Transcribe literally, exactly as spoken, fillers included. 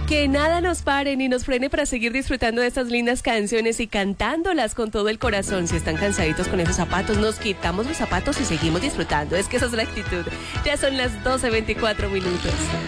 Que nada nos pare ni nos frene para seguir disfrutando de estas lindas canciones y cantándolas con todo el corazón. Si están cansaditos con esos zapatos, nos quitamos los zapatos y seguimos disfrutando. Es que esa es la actitud. Ya son las doce veinticuatro minutos.